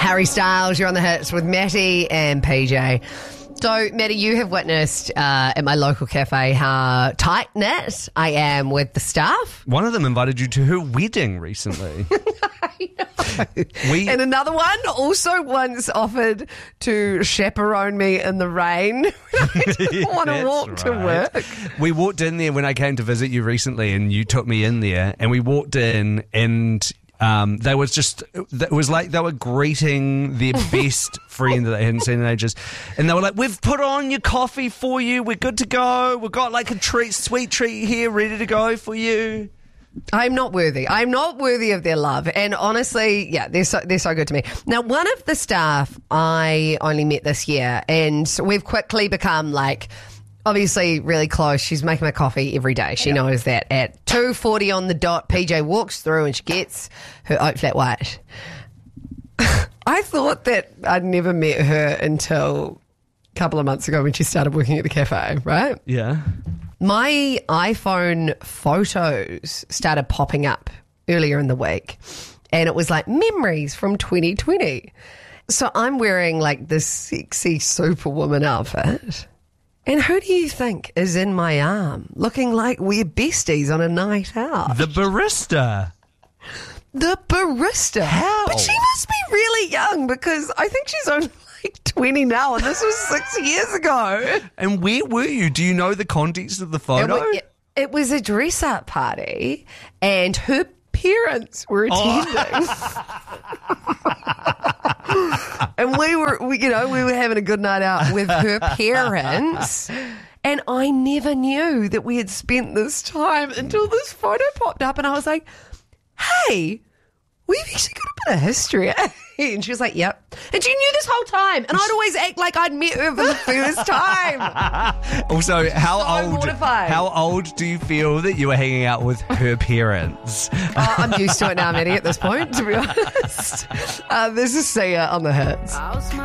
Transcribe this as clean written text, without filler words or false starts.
Harry Styles, you're on the hits with Matty and PJ. So, Matty, you have witnessed at my local cafe how tight-knit I am with the staff. One of them invited you to her wedding recently. I know. And another one also once offered to chaperone me in the rain when I didn't want to walk to work. We walked in there when I came to visit you recently, and you took me in there, and we walked in, and it was like they were greeting their best friend that they hadn't seen in ages. And they were like, we've put on your coffee for you. We're good to go. We've got like a sweet treat here ready to go for you. I'm not worthy. I'm not worthy of their love. And honestly, yeah, they're so good to me. Now, one of the staff I only met this year, and we've quickly become like, obviously really close. She's making my coffee every day. She knows that at 2:40 on the dot, PJ walks through and she gets her oat flat white. I thought that I'd never met her until a couple of months ago when she started working at the cafe, right? Yeah. My iPhone photos started popping up earlier in the week, and it was like memories from 2020. So I'm wearing like this sexy superwoman outfit. And who do you think is in my arm, looking like we're besties on a night out? The barista. The barista. How? But she must be really young, because I think she's only like 20 now, and this was 6 years ago. And where were you? Do you know the context of the photo? It was a dress-up party, and her parents were attending. And we were having a good night out with her parents. And I never knew that we had spent this time until this photo popped up, and I was like, hey, we've actually got a bit of history. And she was like, yep. And she knew this whole time. And I'd always act like I'd met her for the first time. Also, how mortified. How old do you feel that you were hanging out with her parents? I'm used to it now, Maddie, at this point, to be honest. This is Sia on the hits.